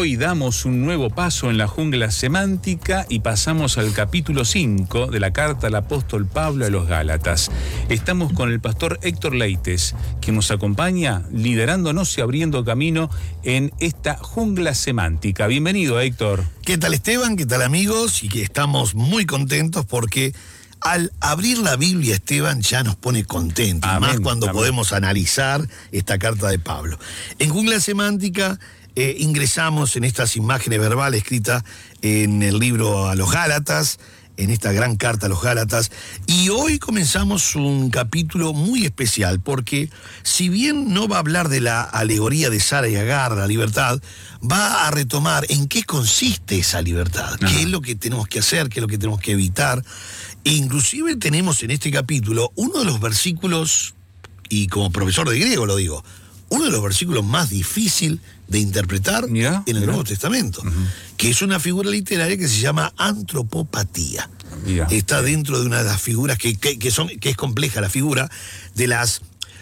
Hoy damos un nuevo paso en la jungla semántica y pasamos al capítulo 5 de la carta al apóstol Pablo a los Gálatas. Estamos con el pastor Héctor Leites, que nos acompaña liderándonos y abriendo camino en esta jungla semántica. Bienvenido, Héctor. ¿Qué tal, Esteban? ¿Qué tal, amigos? Y que estamos muy contentos porque al abrir la Biblia, Esteban, ya nos pone contentos. Amén, más cuando amén. podemos analizar esta carta de Pablo. En jungla semántica ingresamos en estas imágenes verbales escritas en el libro a los Gálatas, en esta gran carta a los Gálatas, y hoy comenzamos un capítulo muy especial, porque si bien no va a hablar de la alegoría de Sara y Agar, la libertad, va a retomar en qué consiste esa libertad, qué es lo que tenemos que hacer, qué es lo que tenemos que evitar. E inclusive tenemos en este capítulo uno de los versículos, y como profesor de griego lo digo, uno de los versículos más difíciles de interpretar en el Nuevo Testamento, que es una figura literaria que se llama antropopatía. Está dentro de una de las figuras que es compleja la figura, de las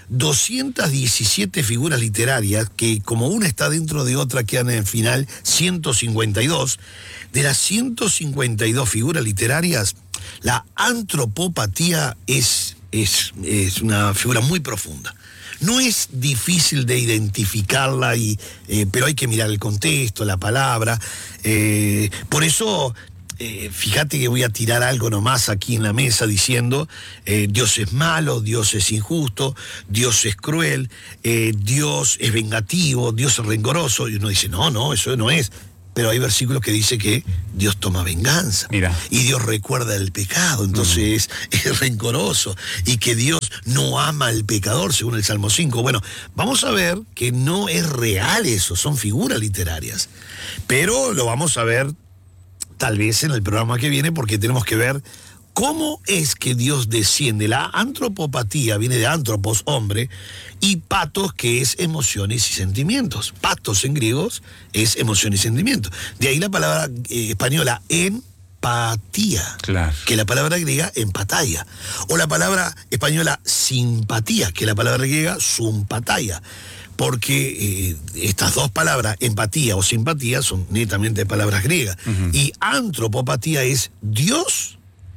217 figuras literarias, que como una está dentro de otra quedan en el final 152. De las 152 figuras literarias, la antropopatía es una figura muy profunda. No es difícil de identificarla, pero hay que mirar el contexto, la palabra. Por eso, fíjate que voy a tirar algo nomás aquí en la mesa diciendo, Dios es malo, Dios es injusto, Dios es cruel, Dios es vengativo, Dios es rencoroso. Y uno dice, no, eso no es. Pero hay versículos que dice que Dios toma venganza. Mira. Y Dios recuerda el pecado, entonces es rencoroso. Y que Dios no ama al pecador, según el Salmo 5. Bueno, vamos a ver que no es real eso, son figuras literarias. Pero lo vamos a ver tal vez en el programa que viene, porque tenemos que ver cómo es que Dios desciende. La antropopatía viene de antropos, hombre, y patos, que es emociones y sentimientos. Patos en griegos es emociones y sentimientos. De ahí la palabra española empatía, claro, que es la palabra griega empatía. O la palabra española simpatía, que es la palabra griega sympatia. Porque estas dos palabras, empatía o simpatía, son netamente palabras griegas. Y antropopatía es Dios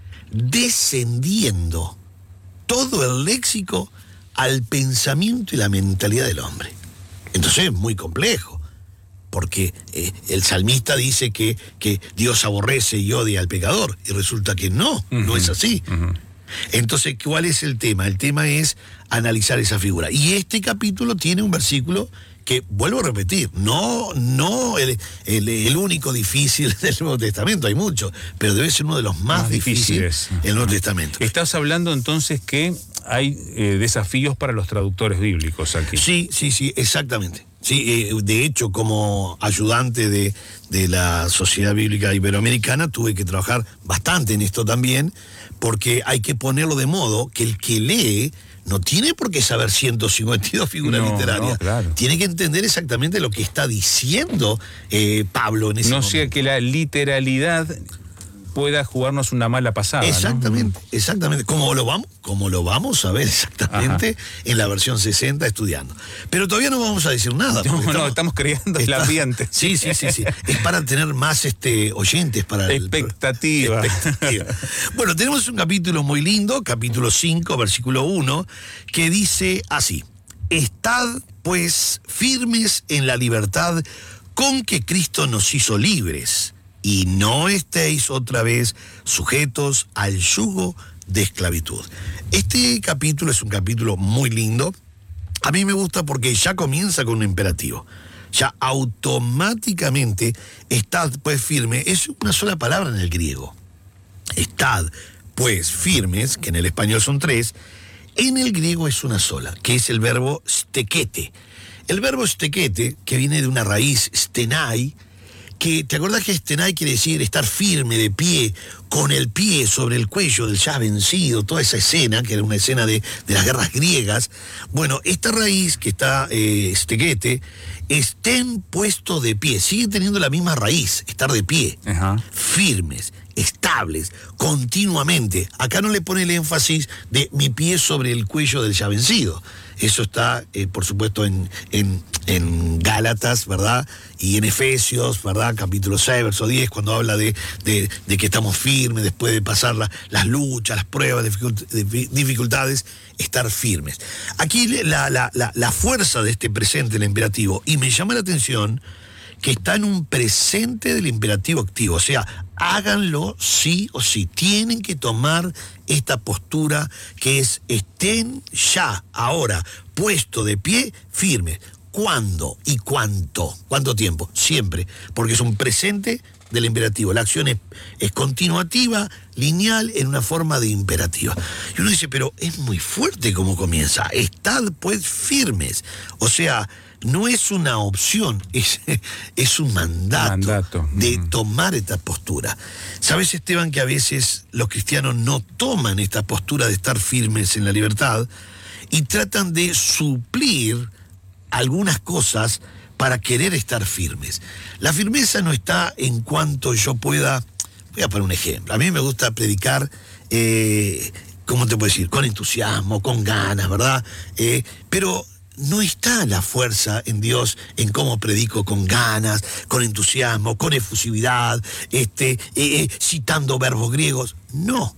descendiendo todo el léxico al pensamiento y la mentalidad del hombre. Entonces es muy complejo, porque el salmista dice que Dios aborrece y odia al pecador, y resulta que no es así. Entonces, ¿cuál es el tema? El tema es analizar esa figura. Y este capítulo tiene un versículo que, vuelvo a repetir, no el único difícil del Nuevo Testamento, hay muchos, pero debe ser uno de los más difíciles del Nuevo Testamento. Estás hablando entonces que hay desafíos para los traductores bíblicos aquí. Sí, exactamente. Sí, de hecho, como ayudante de la Sociedad Bíblica Iberoamericana, tuve que trabajar bastante en esto también, porque hay que ponerlo de modo que el que lee no tiene por qué saber 152 figuras literarias. No, claro. Tiene que entender exactamente lo que está diciendo Pablo en ese momento. No sea que la literalidad pueda jugarnos una mala pasada. Exactamente, ¿no? exactamente. Como lo vamos a ver exactamente en la versión 60 estudiando. Pero todavía no vamos a decir nada. Estamos creando el ambiente. Sí. Es para tener más oyentes para expectativa. Bueno, tenemos un capítulo muy lindo, capítulo 5, versículo 1, que dice así: Estad, pues, firmes en la libertad con que Cristo nos hizo libres, y no estéis otra vez sujetos al yugo de esclavitud. Este capítulo es un capítulo muy lindo. A mí me gusta porque ya comienza con un imperativo. Ya automáticamente, estad pues firme, es una sola palabra en el griego. Estad pues firmes, que en el español son tres, en el griego es una sola, que es el verbo stekete. El verbo stekete, que viene de una raíz stenai, que te acordás que stenai quiere decir estar firme, de pie, con el pie sobre el cuello del ya vencido, toda esa escena, que era una escena de las guerras griegas. Bueno, esta raíz que está stekete, estén puestos de pie, sigue teniendo la misma raíz, estar de pie, firmes, estables, continuamente. Acá no le pone el énfasis de mi pie sobre el cuello del ya vencido. Eso está, por supuesto, en Gálatas, ¿verdad? Y en Efesios, ¿verdad? Capítulo 6, verso 10, cuando habla de que estamos firmes después de pasar las luchas, las pruebas, dificultades, estar firmes. Aquí la fuerza de este presente, el imperativo, y me llama la atención que está en un presente del imperativo activo, o sea, háganlo sí o sí, tienen que tomar esta postura que es estén ya, ahora, puesto de pie, firmes. ¿Cuándo y cuánto? ¿Cuánto tiempo? Siempre, porque es un presente del imperativo. La acción es continuativa, lineal, en una forma de imperativa. Y uno dice, pero es muy fuerte como comienza. Estad pues firmes. O sea, no es una opción, es un mandato de tomar esta postura. ¿Sabes, Esteban, que a veces los cristianos no toman esta postura de estar firmes en la libertad y tratan de suplir algunas cosas para querer estar firmes? La firmeza no está en cuanto yo pueda. Voy a poner un ejemplo. A mí me gusta predicar, ¿cómo te puedo decir? Con entusiasmo, con ganas, ¿verdad? Pero no está la fuerza en Dios en cómo predico con ganas, con entusiasmo, con efusividad, citando verbos griegos. No.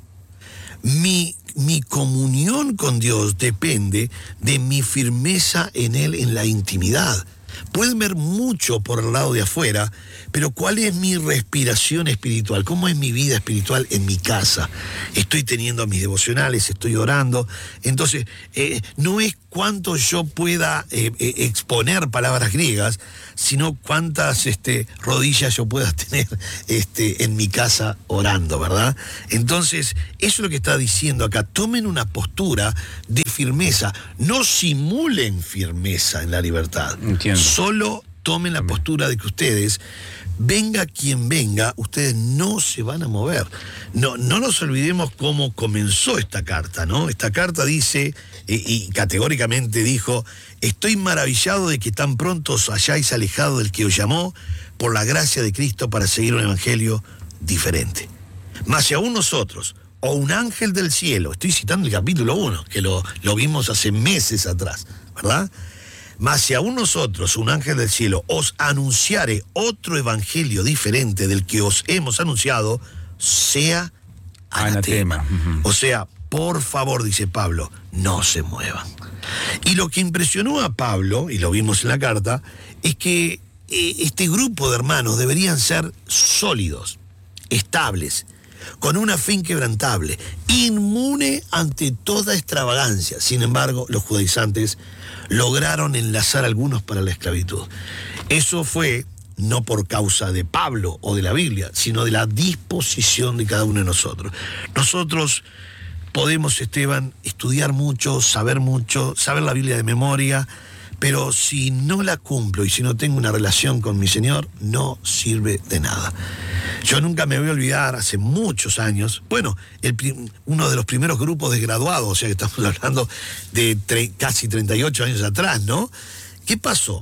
Mi comunión con Dios depende de mi firmeza en Él en la intimidad. Pueden ver mucho por el lado de afuera, pero ¿cuál es mi respiración espiritual? ¿Cómo es mi vida espiritual en mi casa? Estoy teniendo mis devocionales, estoy orando. Entonces, no es cuánto yo pueda exponer palabras griegas, sino cuántas rodillas yo pueda tener en mi casa orando, ¿verdad? Entonces, eso es lo que está diciendo acá. Tomen una postura de firmeza. No simulen firmeza en la libertad. Entiendo. Solo tomen la postura de que ustedes, venga quien venga, ustedes no se van a mover. No nos olvidemos cómo comenzó esta carta, ¿no? Esta carta dice, y categóricamente dijo, estoy maravillado de que tan pronto os hayáis alejado del que os llamó por la gracia de Cristo para seguir un evangelio diferente. Mas si aún nosotros, o un ángel del cielo, estoy citando el capítulo 1, que lo vimos hace meses atrás, ¿verdad? Mas si aún nosotros, un ángel del cielo, os anunciare otro evangelio diferente del que os hemos anunciado, sea anatema. O sea, por favor, dice Pablo, no se muevan. Y lo que impresionó a Pablo, y lo vimos en la carta, es que este grupo de hermanos deberían ser sólidos, estables, con una fe inquebrantable, inmune ante toda extravagancia. Sin embargo, los judaizantes lograron enlazar a algunos para la esclavitud. Eso fue no por causa de Pablo o de la Biblia, sino de la disposición de cada uno de nosotros. Nosotros podemos, Esteban, estudiar mucho, saber la Biblia de memoria, pero si no la cumplo y si no tengo una relación con mi Señor, no sirve de nada. Yo nunca me voy a olvidar, hace muchos años, bueno, uno de los primeros grupos de graduados, o sea que estamos hablando de casi 38 años atrás, ¿no? ¿Qué pasó?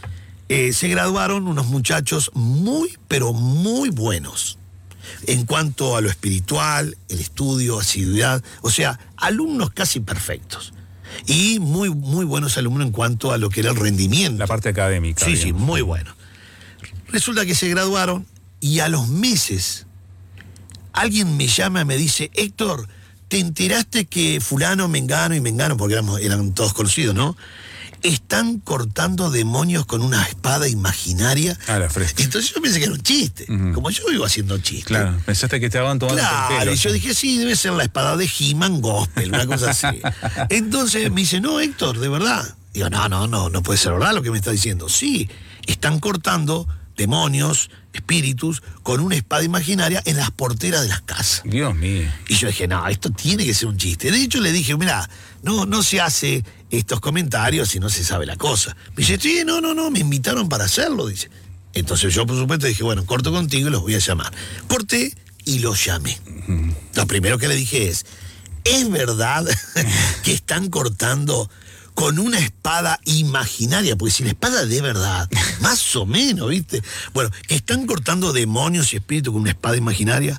Se graduaron unos muchachos muy, pero muy buenos en cuanto a lo espiritual, el estudio, asiduidad, o sea, alumnos casi perfectos. Y muy, muy buenos alumnos en cuanto a lo que era el rendimiento. La parte académica. Sí, sí, muy bueno. Resulta que se graduaron y a los meses alguien me llama y me dice, Héctor, ¿te enteraste que fulano, mengano y mengano, porque eran todos conocidos, ¿no? Están cortando demonios con una espada imaginaria. La fresca. Entonces yo pensé que era un chiste, como yo vivo haciendo chistes. Claro, pensaste que estaban tomando Claro, pelo, y yo dije, sí, debe ser la espada de He-Man Gospel, una cosa así. Entonces me dice, no, Héctor, de verdad. Digo, no puede ser verdad lo que me está diciendo. Sí, están cortando demonios, espíritus, con una espada imaginaria en las porteras de las casas. Dios mío. Y yo dije, no, esto tiene que ser un chiste. De hecho, le dije, mira, no se hace estos comentarios si no se sabe la cosa. Me dice, sí, no, me invitaron para hacerlo, dice. Entonces yo, por supuesto, dije, bueno, corto contigo y los voy a llamar. Corté y los llamé. Lo primero que le dije ¿es verdad que están cortando con una espada imaginaria? Porque si la espada de verdad, más o menos, ¿viste? Bueno, que están cortando demonios y espíritus con una espada imaginaria.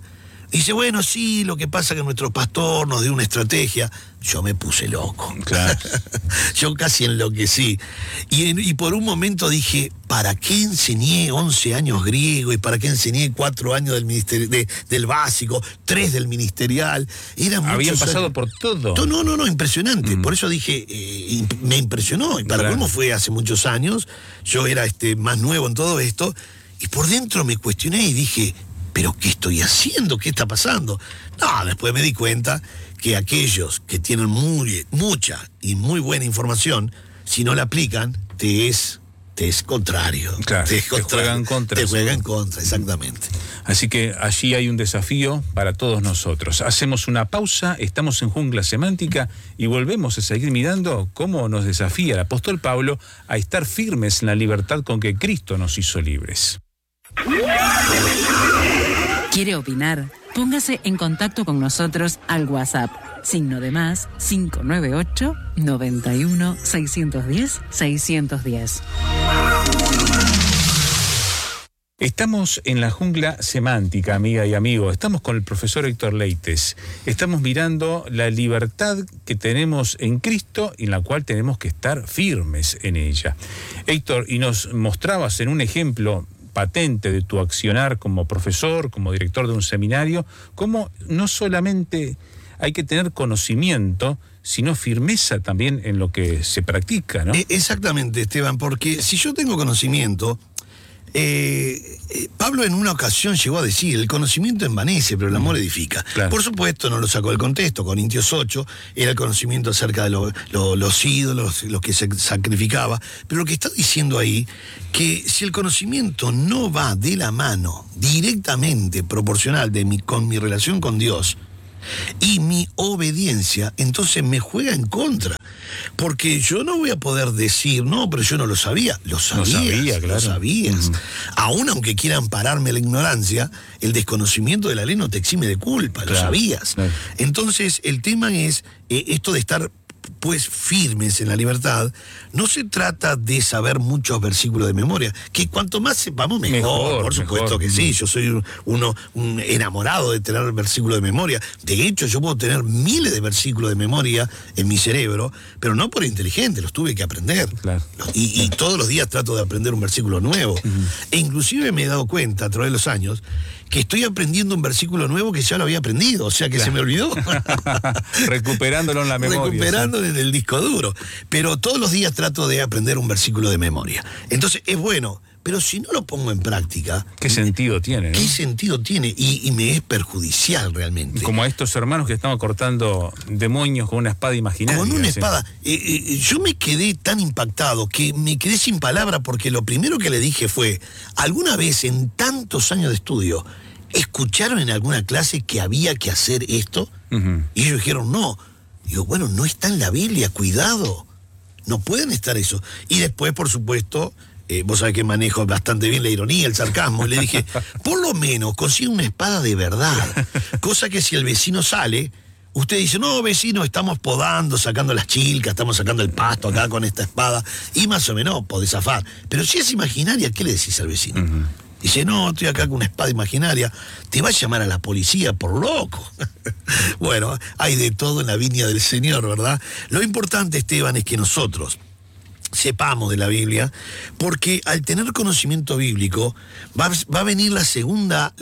Dice, bueno, sí, lo que pasa es que nuestro pastor nos dio una estrategia. Yo me puse loco. Claro. Yo casi enloquecí. Y por un momento dije, ¿para qué enseñé 11 años griego? ¿Y para qué enseñé 4 años del básico, 3 del ministerial? Habían pasado por todo. No, impresionante. Por eso dije, me impresionó. Y para cómo fue hace muchos años, yo era más nuevo en todo esto, y por dentro me cuestioné y dije, ¿pero qué estoy haciendo? ¿Qué está pasando? No, después me di cuenta que aquellos que tienen mucha y muy buena información, si no la aplican, te es contrario. Claro, te juegan contra. Te juegan contra, exactamente. Así que allí hay un desafío para todos nosotros. Hacemos una pausa, estamos en Jungla Semántica y volvemos a seguir mirando cómo nos desafía el apóstol Pablo a estar firmes en la libertad con que Cristo nos hizo libres. ¿Quiere opinar? Póngase en contacto con nosotros al WhatsApp. +, 598 91 610 610. Estamos en la Jungla Semántica, amiga y amigo. Estamos con el profesor Héctor Leites. Estamos mirando la libertad que tenemos en Cristo y en la cual tenemos que estar firmes en ella. Héctor, y nos mostrabas en un ejemplo patente de tu accionar como profesor, como director de un seminario, cómo no solamente hay que tener conocimiento, sino firmeza también en lo que se practica, ¿no? Exactamente, Esteban, porque si yo tengo conocimiento, Pablo en una ocasión llegó a decir, el conocimiento envanece, pero el amor edifica. Claro. Por supuesto, no lo sacó del contexto. Corintios 8 era el conocimiento acerca de los ídolos, los que se sacrificaba. Pero lo que está diciendo ahí, que si el conocimiento no va de la mano, directamente proporcional con mi relación con Dios y mi obediencia, entonces me juega en contra. Porque yo no voy a poder decir, no, pero yo no lo sabía. Lo sabías. Claro. Lo sabías. Aún aunque quieran pararme la ignorancia, el desconocimiento de la ley no te exime de culpa, claro, lo sabías. Claro. Entonces, el tema es esto de estar pues firmes en la libertad. No se trata de saber muchos versículos de memoria, que cuanto más sepamos mejor, por supuesto que sí. Yo soy un enamorado de tener versículos de memoria. De hecho, yo puedo tener miles de versículos de memoria en mi cerebro, pero no por inteligente, los tuve que aprender. Claro. Y todos los días trato de aprender un versículo nuevo. E inclusive me he dado cuenta a través de los años que estoy aprendiendo un versículo nuevo que ya lo había aprendido, o sea que se me olvidó. Recuperándolo en la memoria. Recuperándolo en el disco duro. Pero todos los días trato de aprender un versículo de memoria. Entonces es bueno, pero si no lo pongo en práctica... ¿Qué sentido tiene, no? ¿Qué sentido tiene? Y me es perjudicial realmente. Como a estos hermanos que estaban cortando demonios con una espada imaginaria. Con una espada. Yo me quedé tan impactado que me quedé sin palabra, porque lo primero que le dije fue, ¿alguna vez en tantos años de estudio escucharon en alguna clase que había que hacer esto? Y ellos dijeron, no. Digo, bueno, no está en la Biblia, cuidado. No pueden estar eso. Y después, por supuesto, vos sabés que manejo bastante bien la ironía, el sarcasmo. Y le dije, por lo menos consigue una espada de verdad. Cosa que si el vecino sale, usted dice, no, vecino, estamos podando, sacando las chilcas, estamos sacando el pasto acá con esta espada. Y más o menos podés zafar. Pero si es imaginaria, ¿qué le decís al vecino? Dice, no, estoy acá con una espada imaginaria. Te va a llamar a la policía por loco. Bueno, hay de todo en la viña del Señor, ¿verdad? Lo importante, Esteban, es que nosotros sepamos de la Biblia, porque al tener conocimiento bíblico va a venir la segunda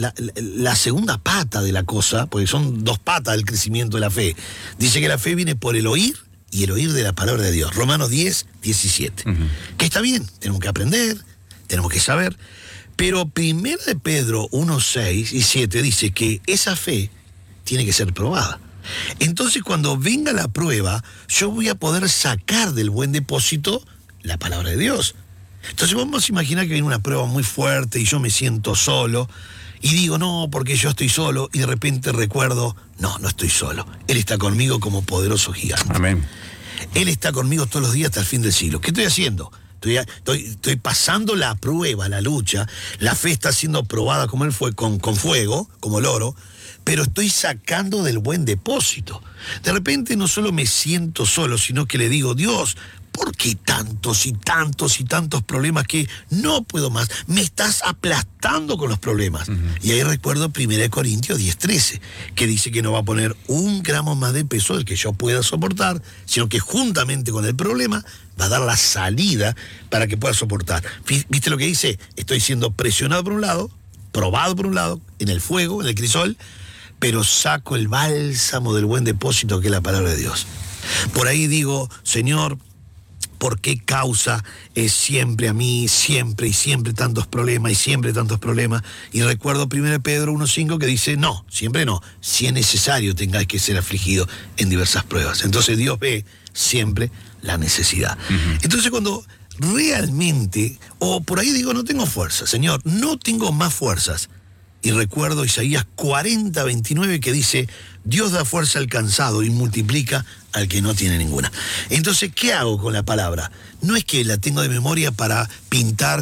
pata de la cosa, porque son 2 patas del crecimiento de la fe. Dice que la fe viene por el oír, y el oír de la palabra de Dios. Romanos 10, 17. Que está bien, tenemos que aprender, tenemos que saber. Pero 1 de Pedro 1, 6 y 7 dice que esa fe tiene que ser probada. Entonces, cuando venga la prueba, yo voy a poder sacar del buen depósito la palabra de Dios. Entonces, vamos a imaginar que viene una prueba muy fuerte y yo me siento solo y digo, no, porque yo estoy solo, y de repente recuerdo, no estoy solo. Él está conmigo como poderoso gigante. Amén. Él está conmigo todos los días hasta el fin del siglo. ¿Qué estoy haciendo? Estoy pasando la prueba, la lucha. La fe está siendo probada como él fue, con fuego, como el oro, pero estoy sacando del buen depósito. De repente no solo me siento solo, sino que le digo, Dios, ¿por qué tantos y tantos y tantos problemas que no puedo más? Me estás aplastando con los problemas. Y ahí recuerdo 1 Corintios 10:13, que dice que no va a poner 1 gramo más de peso del que yo pueda soportar, sino que juntamente con el problema va a dar la salida para que pueda soportar. ¿Viste lo que dice? Estoy siendo presionado por un lado, probado por un lado, en el fuego, en el crisol, pero saco el bálsamo del buen depósito que es la palabra de Dios. Por ahí digo, Señor, ¿por qué causa es siempre a mí, siempre y siempre tantos problemas y siempre tantos problemas? Y recuerdo 1 Pedro 1:5 que dice, no, siempre no, si es necesario tengáis que ser afligido en diversas pruebas. Entonces Dios ve siempre la necesidad. Entonces cuando realmente, o por ahí digo, no tengo fuerza, Señor, no tengo más fuerzas. Y recuerdo Isaías 40:29 que dice, Dios da fuerza al cansado y multiplica al que no tiene ninguna. Entonces, ¿qué hago con la palabra? No es que la tengo de memoria para pintar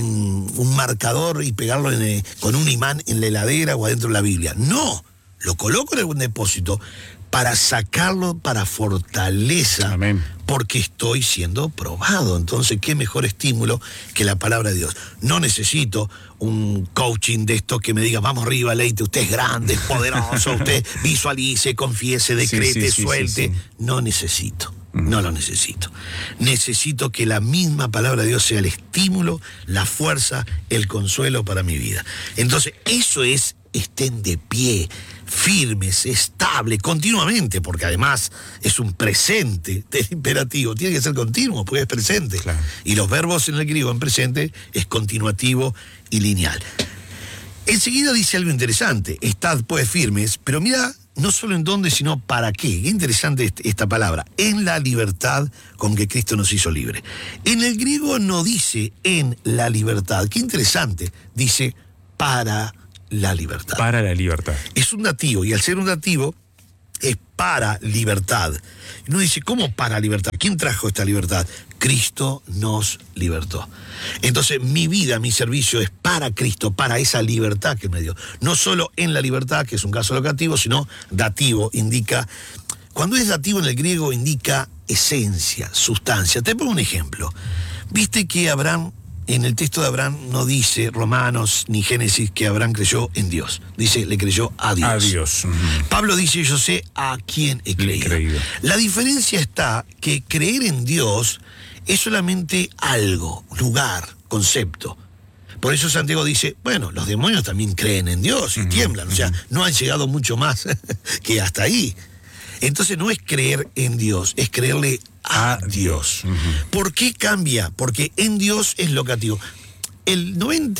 un marcador y pegarlo con un imán en la heladera o adentro de la Biblia. No, lo coloco en el buen depósito para sacarlo para fortaleza. Amén. Porque estoy siendo probado. Entonces, ¿qué mejor estímulo que la palabra de Dios? No necesito un coaching de esto que me diga, vamos arriba, Leite, usted es grande, es poderoso, usted visualice, confiese, decrete, suelte. Sí. No necesito, no lo necesito. Necesito que la misma palabra de Dios sea el estímulo, la fuerza, el consuelo para mi vida. Entonces, eso es, estén de pie, firmes, estable, continuamente, porque además es un presente del imperativo, tiene que ser continuo, porque es presente. Claro. Y los verbos en el griego en presente es continuativo y lineal. Enseguida dice algo interesante, estad pues firmes, pero mira, no solo en dónde, sino para qué. Qué interesante esta palabra, en la libertad con que Cristo nos hizo libre. En el griego no dice en la libertad, qué interesante, dice para la libertad. Para la libertad. Es un dativo, y al ser un dativo, es para libertad. Uno dice, ¿cómo para libertad? ¿Quién trajo esta libertad? Cristo nos libertó. Entonces, mi vida, mi servicio es para Cristo, para esa libertad que me dio. No solo en la libertad, que es un caso locativo, sino dativo, indica... Cuando es dativo en el griego, indica esencia, sustancia. Te pongo un ejemplo. Viste que Abraham... En el texto de Abraham no dice Romanos ni Génesis que Abraham creyó en Dios. Dice, le creyó a Dios. A Dios. Pablo dice, yo sé a quién he creído. La diferencia está que creer en Dios es solamente algo, lugar, concepto. Por eso Santiago dice, bueno, los demonios también creen en Dios y tiemblan. O sea, no han llegado mucho más que hasta ahí. Entonces no es creer en Dios, es creerle a Dios. ¿Por qué cambia? Porque en Dios es locativo. El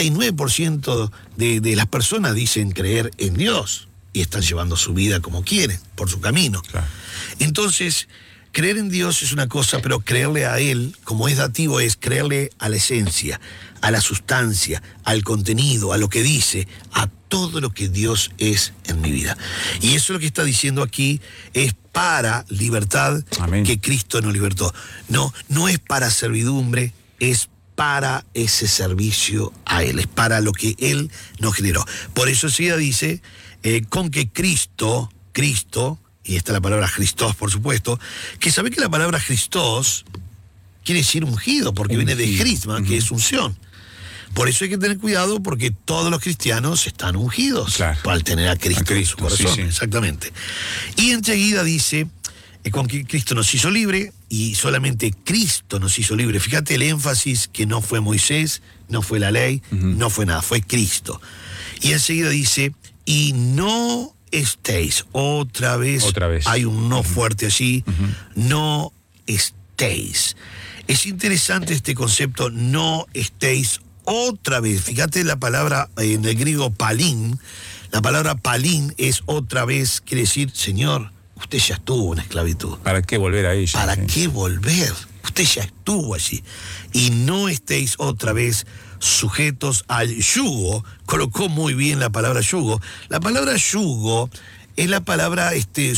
99% de las personas dicen creer en Dios y están llevando su vida como quieren, por su camino. Claro. Entonces, creer en Dios es una cosa, pero creerle a Él, como es dativo, es creerle a la esencia, a la sustancia, al contenido, a lo que dice, a todo lo que Dios es en mi vida. Y eso es lo que está diciendo aquí, es para libertad. Amén. Que Cristo nos libertó. No, no es para servidumbre, es para ese servicio a Él, es para lo que Él nos generó. Por eso enseguida dice, con que Cristo, y está la palabra Christos, por supuesto, que sabe que la palabra Christos quiere decir ungido, porque viene de crisma, que es unción. Por eso hay que tener cuidado, porque todos los cristianos están ungidos, claro, al tener a Cristo en su corazón. Sí. Exactamente. Y enseguida dice, con que Cristo nos hizo libre, y solamente Cristo nos hizo libre. Fíjate el énfasis que no fue Moisés, no fue la ley, no fue nada, fue Cristo. Y enseguida dice, y no estéis, otra vez hay un no fuerte allí, no estéis. Es interesante este concepto, no estéis otra vez. Fíjate la palabra en el griego palín. La palabra palín es otra vez, quiere decir, Señor, usted ya estuvo en esclavitud. ¿Para qué volver a ella? ¿Para qué volver? Usted ya estuvo allí. Y no estéis otra vez sujetos al yugo. Colocó muy bien la palabra yugo. La palabra yugo es la palabra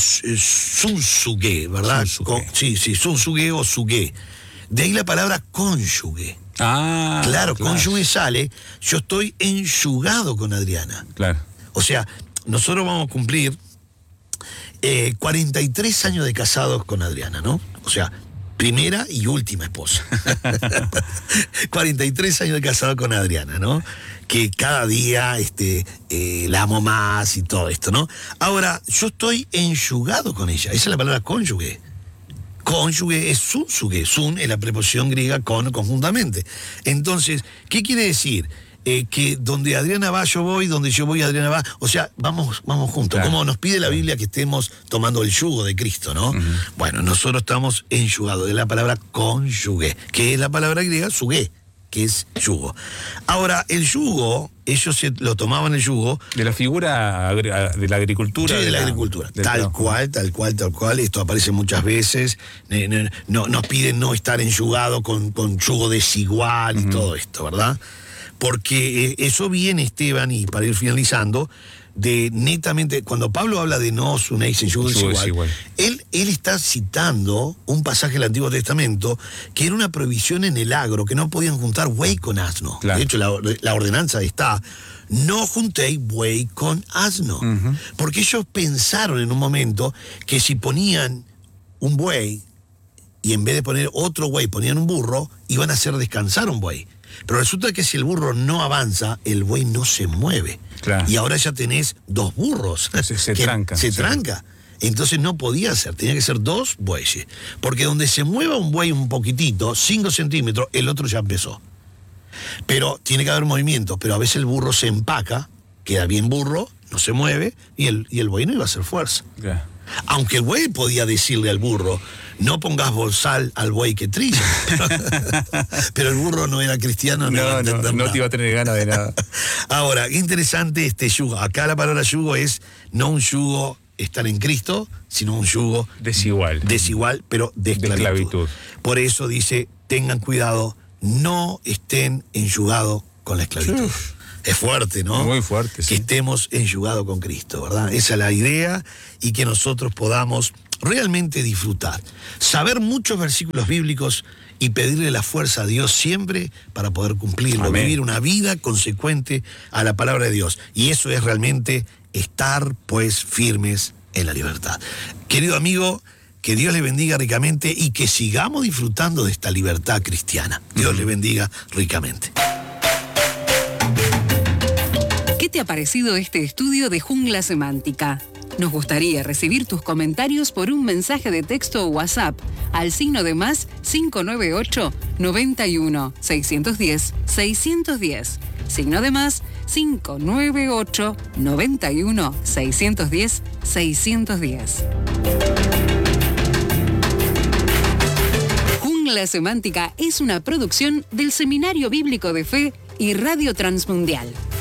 sunsuge, ¿verdad? Sí, sunsuge o suge. De ahí la palabra cónyuge. Claro, cónyuge sale, yo estoy enyugado con Adriana. Claro. O sea, nosotros vamos a cumplir 43 años de casados con Adriana, ¿no? O sea, primera y última esposa. 43 años de casado con Adriana, ¿no? Que cada día la amo más y todo esto, ¿no? Ahora, yo estoy enyugado con ella. Esa es la palabra cónyuge. Cónyuge es súnsuge. Sun es la preposición griega con conjuntamente. Entonces, ¿qué quiere decir? Que donde Adriana va, yo voy, donde yo voy, Adriana va. O sea, vamos juntos. Claro. Como nos pide la Biblia que estemos tomando el yugo de Cristo, ¿no? Bueno, nosotros estamos enyugados. Es la palabra cónyuge, que es la palabra griega suge, que es yugo. Ahora, el yugo, ellos lo tomaban el yugo De la figura de la agricultura. sí, de la agricultura. Tal cual. Esto aparece muchas veces. Nos piden no estar enyugado con yugo desigual y todo esto, ¿verdad? Porque eso viene, Esteban, y para ir finalizando, de netamente, cuando Pablo habla de no os unéis en yugo desigual, él está citando un pasaje del Antiguo Testamento que era una prohibición en el agro, que no podían juntar buey con asno. Claro. De hecho, la ordenanza está: no juntéis buey con asno. Porque ellos pensaron en un momento que si ponían un buey y en vez de poner otro buey ponían un burro, iban a hacer descansar un buey. Pero resulta que si el burro no avanza, el buey no se mueve. Claro. Y ahora ya tenés dos burros. Se que trancan. Se Sí. tranca. Entonces no podía ser, tenía que ser dos bueyes. Porque donde se mueva un buey un poquitito, 5 centímetros, el otro ya empezó. Pero tiene que haber movimiento. Pero a veces el burro se empaca, queda bien burro, no se mueve, y el buey no iba a hacer fuerza. Claro. Aunque el buey podía decirle al burro: no pongas bozal al buey que trilla. Pero el burro no era cristiano, no iba a entender no nada. te iba a tener ganas de nada. Ahora, qué interesante este yugo. Acá la palabra yugo es no un yugo estar en Cristo, sino un yugo Desigual. pero de esclavitud. esclavitud. Por eso dice: tengan cuidado, no estén enyugados con la esclavitud. Es fuerte, ¿no? Muy fuerte, sí. Que estemos enyugados con Cristo, ¿verdad? Esa es la idea, y que nosotros podamos realmente disfrutar. Saber muchos versículos bíblicos y pedirle la fuerza a Dios siempre para poder cumplirlo. Amén. Vivir una vida consecuente a la palabra de Dios. Y eso es realmente estar, pues, firmes en la libertad. Querido amigo, que Dios le bendiga ricamente y que sigamos disfrutando de esta libertad cristiana. Dios le bendiga ricamente. ¿Qué te ha parecido este estudio de Jungla Semántica? Nos gustaría recibir tus comentarios por un mensaje de texto o WhatsApp al +598 91 610 610. +598 91 610 610. Jungla Semántica es una producción del Seminario Bíblico de Fe y Radio Transmundial.